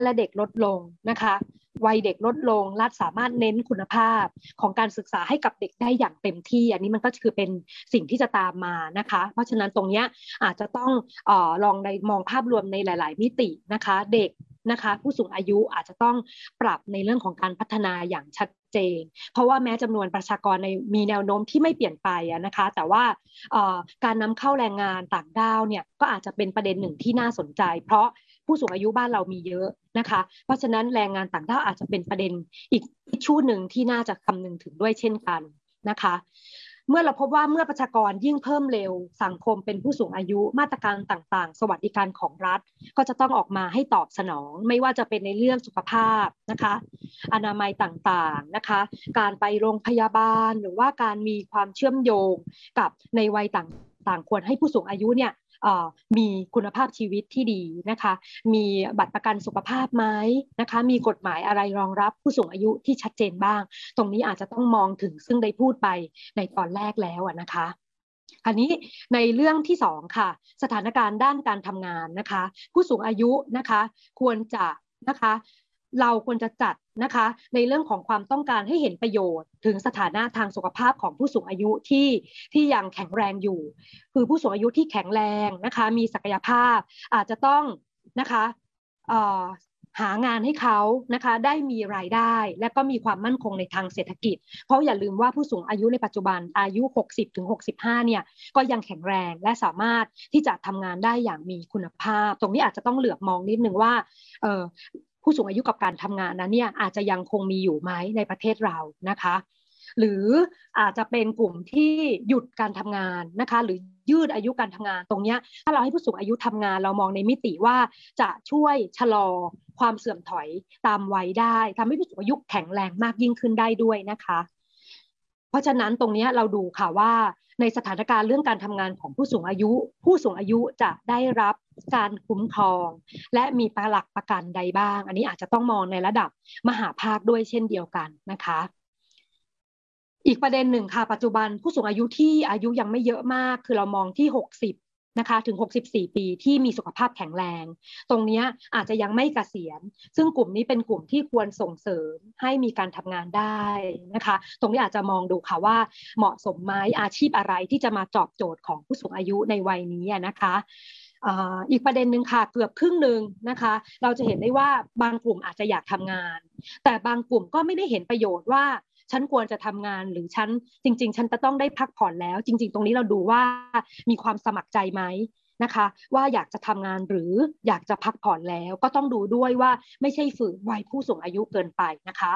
และเด็กลดลงนะคะวัยเด็กลดลงรัฐสามารถเน้นคุณภาพของการศึกษาให้กับเด็กได้อย่างเต็มที่อันนี้มันก็คือเป็นสิ่งที่จะตามมานะคะเพราะฉะนั้นตรงนี้อาจจะต้องลองในมองภาพรวมในหลายๆมิตินะคะเด็กนะคะผู้สูงอายุอาจจะต้องปรับในเรื่องของการพัฒนาอย่างชัดเจนเพราะว่าแม้จำนวนประชากรมีแนวโน้มที่ไม่เปลี่ยนไปนะคะแต่ว่าการนำเข้าแรงงานต่างด้าวเนี่ยก็อาจจะเป็นประเด็นหนึ่งที่น่าสนใจเพราะผู้สูงอายุบ้านเรามีเยอะนะคะเพราะฉะนั้นแรงงานต่างด้าวอาจจะเป็นประเด็นอีกชู่หนึ่งที่น่าจะคำนึงถึงด้วยเช่นกันนะคะเมื่อเราพบว่าเมื่อประชากรยิ่งเพิ่มเร็วสังคมเป็นผู้สูงอายุมาตรการต่างๆสวัสดิการของรัฐก็จะต้องออกมาให้ตอบสนองไม่ว่าจะเป็นในเรื่องสุขภาพนะคะอนามัยต่างๆนะคะการไปโรงพยาบาลหรือว่าการมีความเชื่อมโยงกับในวัยต่างๆควรให้ผู้สูงอายุเนี่ยมีคุณภาพชีวิตที่ดีนะคะมีบัตรประกันสุขภาพไหมนะคะมีกฎหมายอะไรรองรับผู้สูงอายุที่ชัดเจนบ้างตรงนี้อาจจะต้องมองถึงซึ่งได้พูดไปในตอนแรกแล้วนะคะอันนี้ในเรื่องที่สองค่ะสถานการณ์ด้านการทำงานนะคะผู้สูงอายุนะคะควรจะนะคะเราควรจะจัดนะคะในเรื่องของความต้องการให้เห็นประโยชน์ถึงสถานะทางสุขภาพของผู้สูงอายุที่ยังแข็งแรงอยู่คือผู้สูงอายุที่แข็งแรงนะคะมีศักยภาพอาจจะต้องนะคะหางานให้เขานะคะได้มีรายได้และก็มีความมั่นคงในทางเศรษฐกิจเพราะอย่าลืมว่าผู้สูงอายุในปัจจุบันอายุ60-65เนี่ยก็ยังแข็งแรงและสามารถที่จะทำงานได้อย่างมีคุณภาพตรงนี้อาจจะต้องเหลือบมองนิดนึงว่าผู้สูงอายุกับการทำงานนั้นเนี่ยอาจจะยังคงมีอยู่ไหมในประเทศเรานะคะหรืออาจจะเป็นกลุ่มที่หยุดการทำงานนะคะหรือยืดอายุการทำงานตรงนี้ถ้าเราให้ผู้สูงอายุทำงานเรามองในมิติว่าจะช่วยชะลอความเสื่อมถอยตามวัยได้ทำให้ผู้สูงอายุแข็งแรงมากยิ่งขึ้นได้ด้วยนะคะเพราะฉะนั้นตรงนี้เราดูค่ะว่าในสถานการณ์เรื่องการทำงานของผู้สูงอายุผู้สูงอายุจะได้รับการคุ้มครองและมีหลักประกันใดบ้างอันนี้อาจจะต้องมองในระดับมหาภาคด้วยเช่นเดียวกันนะคะอีกประเด็นหนึ่งค่ะปัจจุบันผู้สูงอายุที่อายุยังไม่เยอะมากคือเรามองที่60นะคะถึง64ปีที่มีสุขภาพแข็งแรงตรงนี้อาจจะยังไม่เกษียณซึ่งกลุ่มนี้เป็นกลุ่มที่ควรส่งเสริมให้มีการทำงานได้นะคะตรงนี้อาจจะมองดูค่ะว่าเหมาะสมไหมอาชีพอะไรที่จะมาตอบโจทย์ของผู้สูงอายุในวัยนี้นะคะอีกประเด็นหนึ่งค่ะเกือบครึ่งหนึ่งนะคะเราจะเห็นได้ว่าบางกลุ่มอาจจะอยากทำงานแต่บางกลุ่มก็ไม่ได้เห็นประโยชน์ว่าฉันควรจะทำงานหรือฉันจริงๆฉันจะต้องได้พักผ่อนแล้วจริงๆตรงนี้เราดูว่ามีความสมัครใจไหมนะคะว่าอยากจะทำงานหรืออยากจะพักผ่อนแล้วก็ต้องดูด้วยว่าไม่ใช่ฝืนวัยผู้สูงอายุเกินไปนะคะ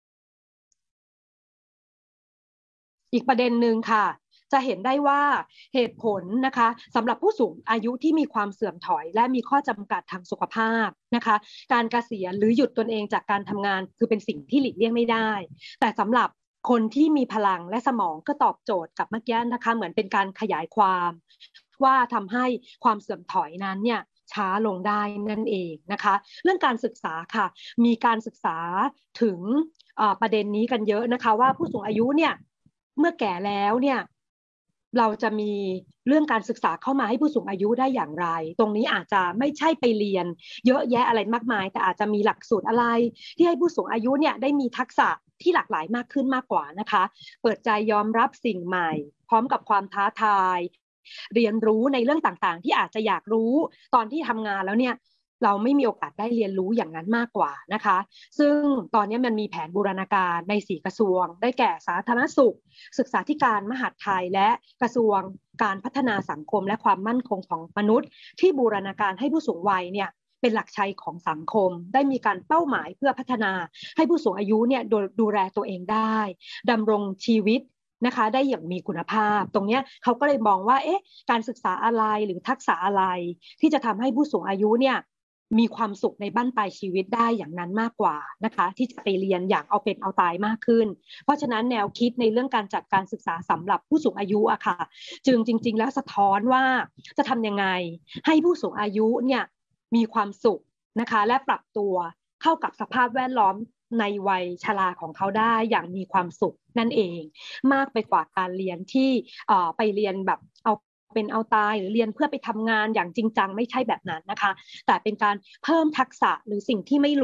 อีกประเด็นหนึ่งค่ะจะเห็นได้ว่าเหตุผลนะคะสำหรับผู้สูงอายุที่มีความเสื่อมถอยและมีข้อจำกัดทางสุขภาพนะคะการเกษียณหรือหยุดตนเองจากการทำงานคือเป็นสิ่งที่หลีกเลี่ยงไม่ได้แต่สำหรับคนที่มีพลังและสมองก็ตอบโจทย์กับเมื่อกี้นะคะเหมือนเป็นการขยายความว่าทำให้ความเสื่อมถอยนั้นเนี่ยช้าลงได้นั่นเองนะคะเรื่องการศึกษาค่ะมีการศึกษาถึงประเด็นนี้กันเยอะนะคะว่าผู้สูงอายุเนี่ยเมื่อแก่แล้วเนี่ยเราจะมีเรื่องการศึกษาเข้ามาให้ผู้สูงอายุได้อย่างไรตรงนี้อาจจะไม่ใช่ไปเรียนเยอะแยะอะไรมากมายแต่อาจจะมีหลักสูตรอะไรที่ให้ผู้สูงอายุเนี่ยได้มีทักษะที่หลากหลายมากขึ้นมากกว่านะคะเปิดใจยอมรับสิ่งใหม่พร้อมกับความท้าทายเรียนรู้ในเรื่องต่างๆที่อาจจะอยากรู้ตอนที่ทำงานแล้วเนี่ยเราไม่มีโอกาสได้เรียนรู้อย่างนั้นมากกว่านะคะซึ่งตอนนี้มันมีแผนบูรณาการใน4กระทรวงได้แก่สาธารณสุขศึกษาธิการมหาดไทยและกระทรวงการพัฒนาสังคมและความมั่นคงของมนุษย์ที่บูรณาการให้ผู้สูงวัยเนี่ยเป็นหลักชัยของสังคมได้มีการเป้าหมายเพื่อพัฒนาให้ผู้สูงอายุเนี่ยดูแลตัวเองได้ดำรงชีวิตนะคะได้อย่างมีคุณภาพตรงนี้เขาก็เลยมองว่าการศึกษาอะไรหรือทักษะอะไรที่จะทำให้ผู้สูงอายุเนี่ยมีความสุขในบั้นปลายชีวิตได้อย่างนั้นมากกว่านะคะที่จะไปเรียนอย่างเอาเป็นเอาตายมากขึ้นเพราะฉะนั้นแนวคิดในเรื่องการจัดการศึกษาสำหรับผู้สูงอายุอะค่ะจึงจริงๆแล้วสะท้อนว่าจะทำยังไงให้ผู้สูงอายุเนี่ยมีความสุขนะคะและปรับตัวเข้ากับสภาพแวดล้อมในวัยชราของเขาได้อย่างมีความสุขนั่นเองมากไปกว่าการเรียนที่ไปเรียนแบบเอาเป็นเอาตายหรือเรียนเพื่อไปทำงานอย่างจริงจังไม่ใช่แบบนั้นนะคะแต่เป็นการเพิ่มทักษะหรือสิ่งที่ไม่รู้